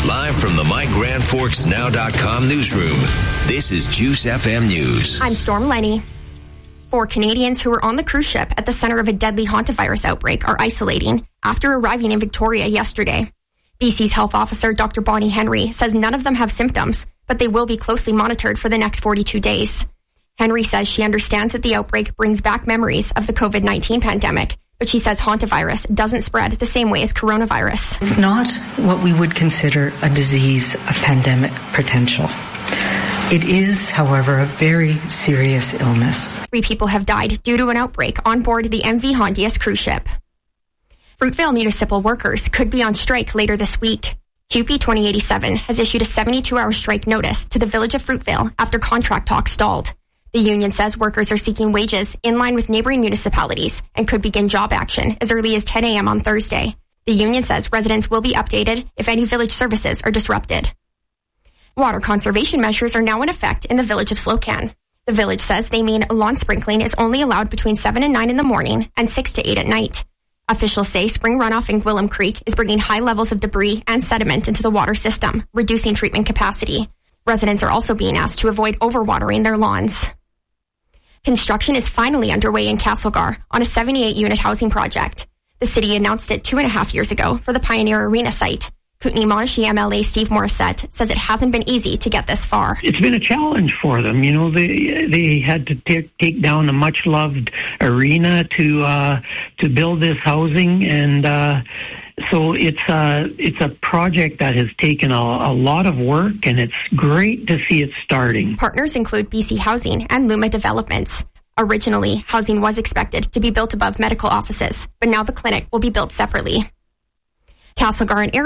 Live from the MyGrandForksNow.com newsroom, this is Juice FM News. I'm Storm Lenny. 4 Canadians who were on the cruise ship at the center of a deadly hantavirus outbreak are isolating after arriving in Victoria yesterday. BC's health officer, Dr. Bonnie Henry, says none of them have symptoms, but they will be closely monitored for the next 42 days. Henry says she understands that the outbreak brings back memories of the COVID-19 pandemic, but she says hantavirus doesn't spread the same way as coronavirus. It's not what we would consider a disease of pandemic potential. It is, however, a very serious illness. 3 people have died due to an outbreak on board the MV Hondias cruise ship. Fruitvale municipal workers could be on strike later this week. CUPE 2087 has issued a 72-hour strike notice to the village of Fruitvale after contract talks stalled. The union says workers are seeking wages in line with neighboring municipalities and could begin job action as early as 10 a.m. on Thursday. The union says residents will be updated if any village services are disrupted. Water conservation measures are now in effect in the village of Slocan. The village says they mean lawn sprinkling is only allowed between 7 and 9 in the morning and 6 to 8 at night. Officials say spring runoff in Gwillem Creek is bringing high levels of debris and sediment into the water system, reducing treatment capacity. Residents are also being asked to avoid overwatering their lawns. Construction is finally underway in Castlegar on a 78-unit housing project. The city announced it 2.5 years ago for the Pioneer Arena site. Kootenay-Monashee MLA Steve Morissette says it hasn't been easy to get this far. It's been a challenge for them. You know, they had to take down a much-loved arena to build this housing, and so it's a project that has taken a lot of work, and it's great to see it starting. Partners include BC Housing and Luma Developments. Originally, housing was expected to be built above medical offices, but now the clinic will be built separately. Castlegar and